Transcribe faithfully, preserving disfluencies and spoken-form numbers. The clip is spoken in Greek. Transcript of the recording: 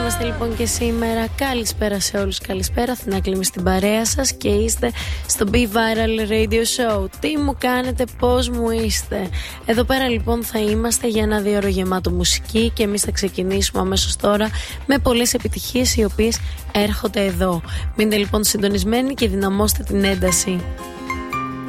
είμαστε λοιπόν και σήμερα. Καλησπέρα σε όλους, καλησπέρα. Αθηνά είμαι στην παρέα σας και είστε στο Be Viral Radio Show. Τι μου κάνετε, πώς μου είστε? Εδώ πέρα λοιπόν θα είμαστε για ένα δύο ώρο γεμάτο μουσική και εμείς θα ξεκινήσουμε αμέσως τώρα με πολλές επιτυχίες οι οποίες έρχονται εδώ. Μείνετε λοιπόν συντονισμένοι και δυναμώστε την ένταση.